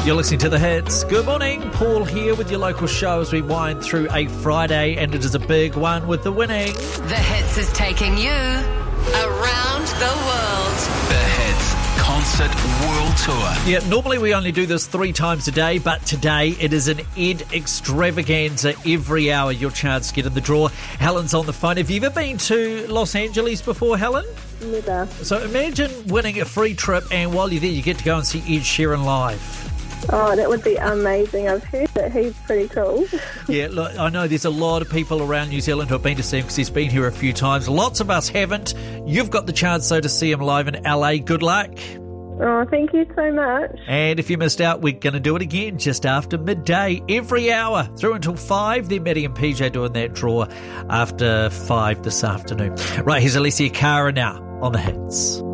You're listening to The Hits. Good morning, Paul here with your local show as we wind through a Friday, and it is a big one with the winning. The Hits is taking you around the world. The Hits Concert World Tour. Yeah, normally we only do this 3 times a day, but today it is an Ed extravaganza. Every hour your chance to get in the draw. Helen's on the phone. Have you ever been to Los Angeles before, Helen? Never. So imagine winning a free trip, and while you're there you get to go and see Ed Sheeran live. Oh, that would be amazing. I've heard that he's pretty cool. Yeah, look, I know there's a lot of people around New Zealand who have been to see him because he's been here a few times. Lots of us haven't. You've got the chance, though, to see him live in LA. Good luck. Oh, thank you so much. And if you missed out, we're going to do it again just after midday, every hour, through until 5. Then Maddie and PJ doing that draw after 5 this afternoon. Right, here's Alessia Cara now on The Hits.